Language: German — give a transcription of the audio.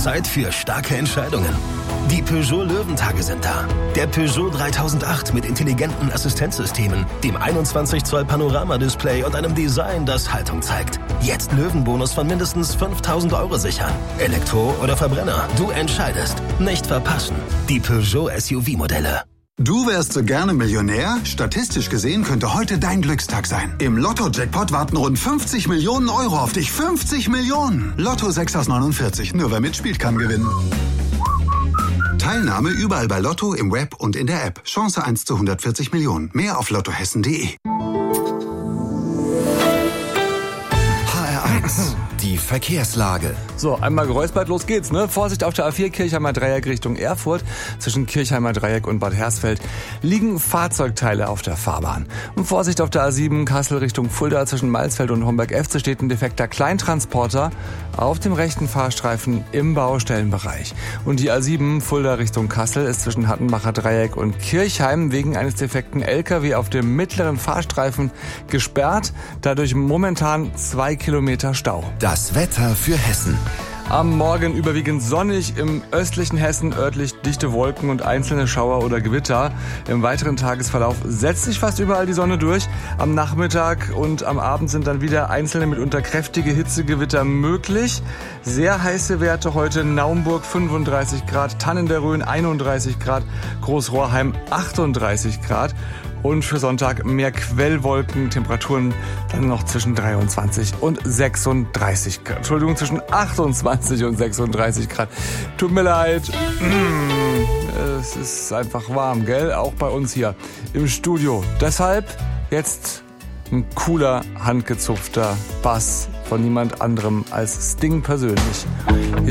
Zeit für starke Entscheidungen. Die Peugeot Löwentage sind da. Der Peugeot 3008 mit intelligenten Assistenzsystemen, dem 21 Zoll Panorama-Display und einem Design, das Haltung zeigt. Jetzt Löwenbonus von mindestens 5.000 € sichern. Elektro oder Verbrenner, du entscheidest. Nicht verpassen. Die Peugeot SUV-Modelle. Du wärst so gerne Millionär? Statistisch gesehen könnte heute dein Glückstag sein. Im Lotto-Jackpot warten rund 50 Millionen € auf dich. 50 Millionen! Lotto 6 aus 49. Nur wer mitspielt, kann gewinnen. Teilnahme überall bei Lotto, im Web und in der App. Chance 1 zu 140 Millionen. Mehr auf lottohessen.de. HR1, die Verkehrslage. So, einmal geräuspert, los geht's, ne? Vorsicht auf der A4 Kirchheimer Dreieck Richtung Erfurt. Zwischen Kirchheimer Dreieck und Bad Hersfeld liegen Fahrzeugteile auf der Fahrbahn. Und Vorsicht auf der A7 Kassel Richtung Fulda. Zwischen Malsfeld und Homberg-Efze steht ein defekter Kleintransporter auf dem rechten Fahrstreifen im Baustellenbereich. Und die A7 Fulda Richtung Kassel ist zwischen Hattenbacher Dreieck und Kirchheim wegen eines defekten LKW auf dem mittleren Fahrstreifen gesperrt. Dadurch momentan 2 Kilometer Stau. Das Wetter für Hessen. Am Morgen überwiegend sonnig, im östlichen Hessen örtlich dichte Wolken und einzelne Schauer oder Gewitter. Im weiteren Tagesverlauf setzt sich fast überall die Sonne durch. Am Nachmittag und am Abend sind dann wieder einzelne mitunter kräftige Hitzegewitter möglich. Sehr heiße Werte heute: Naumburg 35 Grad, Tannen der Rhön 31 Grad, Großrohrheim 38 Grad. Und für Sonntag mehr Quellwolken, Temperaturen dann noch zwischen 23 und 36 Grad. Entschuldigung, zwischen 28 und 36 Grad. Tut mir leid. Es ist einfach warm, gell? Auch bei uns hier im Studio. Deshalb jetzt ein cooler, handgezupfter Bass von niemand anderem als Sting persönlich.